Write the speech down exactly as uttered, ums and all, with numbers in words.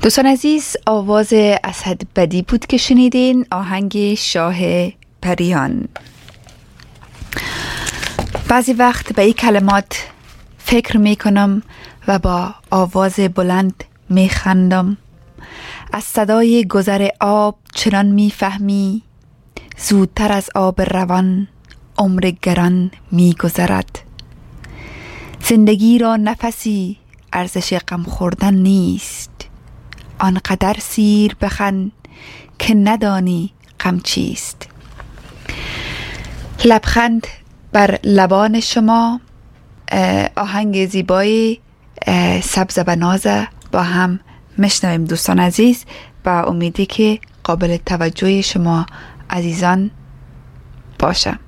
دوستان عزیز، آواز اسد بدی بود که شنیدین، آهنگ شاه پریان. بعضی وقت به این کلمات فکر می کنم و با آواز بلند می خندم. از صدای گذر آب چنان می فهمی، زودتر از آب روان عمر گران می گذرد. زندگی را نفسی ارزش غم خوردن نیست، آنقدر سیر بخند که ندانی غم چیست. لبخند بر لبان شما، آهنگ زیبای سبز و ناز با هم مشنویم دوستان عزیز، با امیدی که قابل توجه شما عزیزان باشه.